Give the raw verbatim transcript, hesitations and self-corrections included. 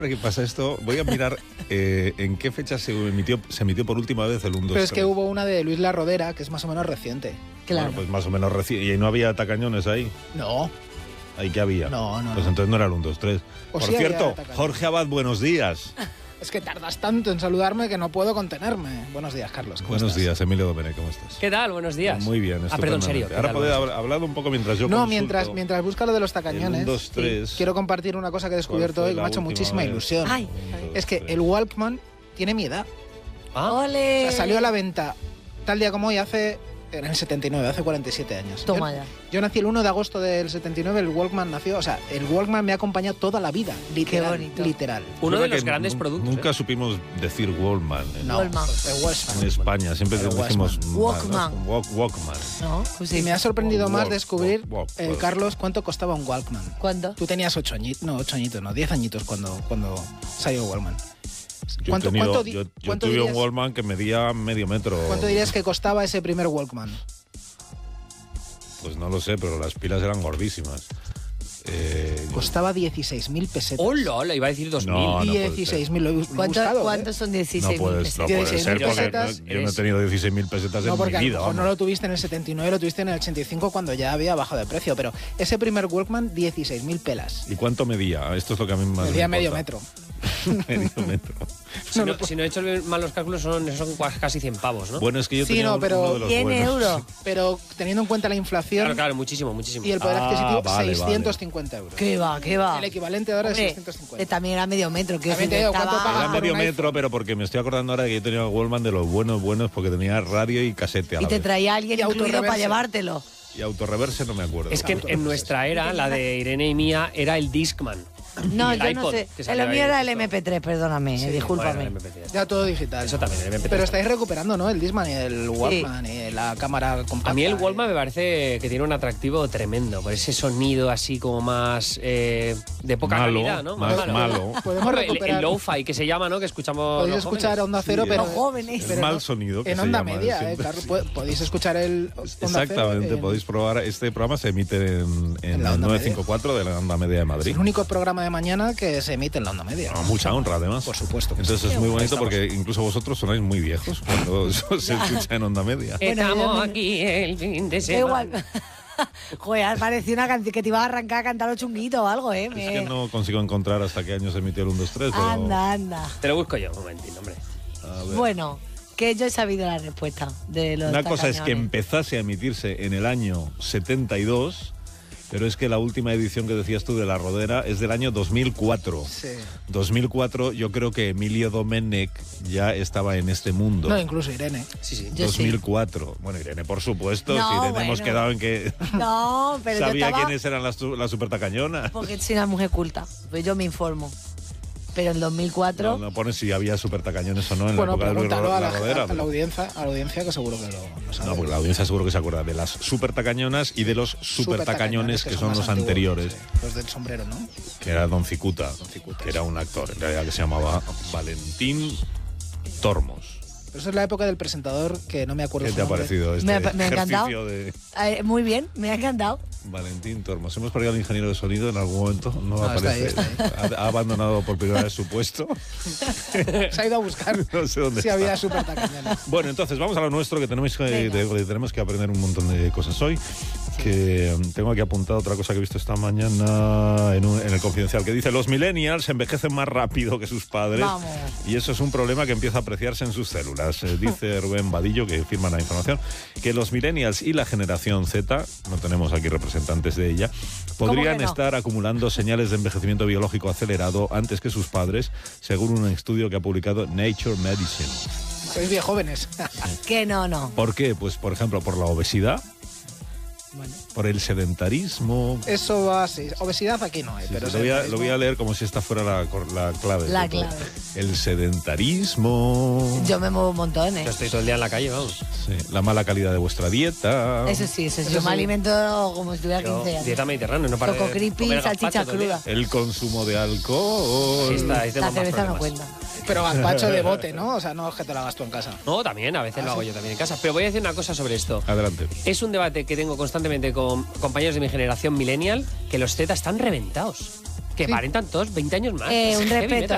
¿Qué pasa esto? Voy a mirar eh, en qué fecha se emitió, se emitió por última vez el uno, dos, Pero es que tres. hubo una de Luis La Rodera, que es más o menos reciente. Claro. Bueno, pues más o menos reciente. ¿Y no había tacañones ahí? No. ¿Ahí qué había? No, no, Pues no. entonces no era el uno, dos, tres. O Por sí había cierto, tacañones. Jorge Abad, buenos días. Es que tardas tanto en saludarme que no puedo contenerme. Buenos días, Carlos. ¿Cómo Buenos estás? días, Emilio Domenech, ¿cómo estás? ¿Qué tal? Buenos días. Muy bien, Ah, perdón, serio. estupendamente. Ahora podéis hablar hablado un poco mientras yo No, consulto. mientras, mientras busca lo de los tacañones, El un, dos, tres. quiero compartir una cosa que he descubierto ¿Cuál fue hoy que me la ha hecho última muchísima vez? ilusión. Ay, Un, Es dos, que tres. el Walkman tiene mi edad. Ah, ¡Ole! O sea, salió a la venta tal día como hoy hace... En el setenta y nueve, hace cuarenta y siete años. Toma yo, ya. yo nací el uno de agosto del setenta y nueve, el Walkman nació... O sea, el Walkman me ha acompañado toda la vida. Literal, bonito. literal. uno Es de verdad los que grandes nu- productos. Nunca ¿eh? supimos decir Walkman en, No, Walkman. el Walkman. en España. Siempre El decimos Walkman. mal, ¿no? Walk- Walkman. ¿No? Pues Y me ha sorprendido más Walk, descubrir, walk, walk, eh, walk. Carlos, cuánto costaba un Walkman. ¿Cuándo? Tú tenías ocho añitos, no, ocho añitos, no, diez añitos cuando, cuando salió Walkman. Yo, he ¿Cuánto, tenido- cuánto di- yo, yo cuánto tuve dirías, un Walkman que medía medio metro. ¿Cuánto dirías que costaba ese primer Walkman? Pues no lo sé, pero las pilas eran gordísimas. Eh, Costaba dieciséis mil pesetas. ¡Hola! hola! Iba a decir dos mil. No, no puede dieciséis mil, lo he, lo he ¿Cuánto- buscado, ¿Cuántos ¿eh? son no dieciséis mil puedes, no pesetas? puede dieciséis ser mil porque pesetas no- yo no he eres- tenido dieciséis mil pesetas No, en porque mi a lo vida. mejor no vamos. lo tuviste en el setenta y nueve, lo tuviste en el ochenta y cinco cuando ya había bajado de precio, pero ese primer Walkman, dieciséis mil pelas. ¿Y cuánto medía? Esto es lo que a mí más Medía me medio importa. metro. Medio metro. Si No, no, no, si no he hecho bien mal los cálculos, son, son casi cien pavos, ¿no? Bueno, es que yo Sí, tenía no, un- pero uno de los cien buenos. euros. Pero teniendo en cuenta la inflación Claro, claro, muchísimo, muchísimo. y el poder Ah, adquisitivo, vale, seiscientos cincuenta euros. ¿Qué va, qué va? El equivalente ahora Hombre, es seiscientos cincuenta. eh, también era medio metro. Que También te digo, ¿cuánto pagas Era por medio un metro, iPhone? pero porque me estoy acordando ahora que yo tenía el Walkman de los buenos, buenos, porque tenía radio y casete a Y la te vez. traía alguien Y incluido para autorreverse. llevártelo. Y autorreverse no me acuerdo. Es que en, en nuestra era, la de Irene y mía, era el Discman. No, Y el yo no iPod, sé. que Eh, salió Lo mío ahí era el justo. eme pe tres, perdóname, eh, discúlpame. Bueno, el eme pe tres. Ya todo digital. Eso también, el eme pe tres Pero también. estáis recuperando, ¿no? El Discman y el Walkman y la cámara compacta. A mí el eh. Walkman me parece que tiene un atractivo tremendo, por ese sonido así como más eh, de poca Malo, calidad, ¿no? más malo. Podemos Bueno, el, recuperar. el lo-fi que se llama, ¿no? Que escuchamos Podéis los escuchar jóvenes. Onda Cero, Sí, pero. Los jóvenes. El pero mal no- sonido que En se Onda llama, Media, siempre. eh, Carlos. Pod- Podéis escuchar el. Onda Exactamente, Cero en- podéis probar. Este programa se emite en, en, En la el Onda novecientos cincuenta y cuatro de la Onda Media de Es Madrid. el único programa de mañana que se emite en la Onda Media. A mucha honra, además. Por supuesto que Entonces sí. es muy bonito Estamos. porque incluso vosotros sonáis muy viejos cuando eso se escucha en Onda Media. Bueno, Estamos yo- aquí el fin de Da semana. igual. Joder, parecía una canción que te iba a arrancar a cantar los chunguitos o algo, ¿eh? Es Me- que no consigo encontrar hasta qué año se emitió el uno, dos, tres, pero... Anda, anda. Te lo busco yo un momentito, hombre. a ver. Bueno, que yo he sabido la respuesta de los Una cosa es que tacañones. empezase a emitirse en el año setenta y dos, pero es que la última edición que decías tú de La Rodera es del año dos mil cuatro. Sí. dos mil cuatro, yo creo que Emilio Domenech ya estaba en este mundo. No, incluso Irene. Sí, sí. Yo dos sí. mil cuatro. Bueno, Irene, por supuesto. No, si Irene hemos bueno. quedado en que No, pero yo sabía estaba... quiénes eran las, tu- las supertacañonas. Porque soy una mujer culta, pues yo me informo. Pero en dos mil cuatro... No, no pones si había supertacañones o no en Bueno, la época de pregúntalo la, a la, Rodera. a la audiencia, a la audiencia que seguro que lo, lo sabe. No, porque la audiencia seguro que se acuerda de las supertacañonas y de los supertacañones que son más los antiguos, anteriores, sí, los del sombrero, ¿no? que era Don Cicuta, Cicuta, que era un actor en realidad que se llamaba Valentín Tormos. Pero eso es la época del presentador que no me acuerdo ¿Qué su te ha nombre. parecido este Me ha- me ha encantado. ejercicio de Eh, muy bien, me ha encantado. Valentín Tormos? Hemos perdido al ingeniero de sonido en algún momento, no, No, está aparece, ahí, está Ha, ha abandonado por primera vez su puesto. Se ha ido a buscar No sé dónde si está. había super tacañones. Bueno, entonces vamos a lo nuestro, que tenemos que, Venga. de- tenemos que aprender un montón de cosas hoy. Que um, tengo aquí apuntado otra cosa que he visto esta mañana en, un- en el Confidencial, que dice: los millennials envejecen más rápido que sus padres. Vamos. Y eso es un problema que empieza a apreciarse en sus células. Eh, dice Rubén Vadillo, que firma la información, que los millennials y la generación Z, no tenemos aquí representantes de ella, ¿Cómo podrían que no? estar acumulando señales de envejecimiento biológico acelerado antes que sus padres, según un estudio que ha publicado Nature Medicine. Sois bien jóvenes. Que no, no. ¿Por qué? Pues, por ejemplo, por la obesidad, Bueno, por el sedentarismo. eso va así. Obesidad aquí no hay, Sí, pero sí, lo, voy a, sedentarismo- lo voy a leer como si esta fuera la, cor- la clave. La de todo. clave. El sedentarismo. Yo me muevo un montón, ¿eh? Yo estoy todo el día en la calle, vamos. Sí, la mala calidad de vuestra dieta. Eso sí, eso sí. Eso Yo sí. me alimento como si tuviera Yo, quince años. dieta mediterránea, no para Coco de creepy, comer salchicha gazpacho todo el día. cruda. El consumo de alcohol. Sí, está, ahí tengo La más cerveza no problemas. cuenta. Pero gazpacho de bote, ¿no? O sea, no es que te lo hagas tú en casa. No, también, a veces lo hago yo también en casa. Pero voy a decir una cosa sobre esto. Adelante. Es un debate que tengo constantemente con compañeros de mi generación millennial, que los Z están reventados. Que Sí. aparentan todos veinte años más. Eh, Es un heavy respeto, metal.